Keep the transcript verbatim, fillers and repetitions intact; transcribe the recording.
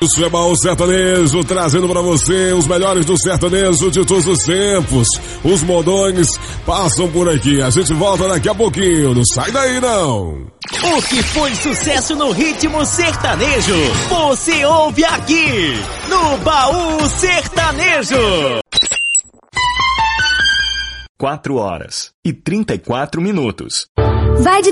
Isso é Baú Sertanejo, trazendo pra você os melhores do sertanejo de todos os tempos. Os modões passam por aqui. A gente volta daqui a pouquinho. Não sai daí, não. O que foi sucesso no ritmo sertanejo, você ouve aqui no Baú Sertanejo. quatro horas e trinta e quatro minutos. Vai de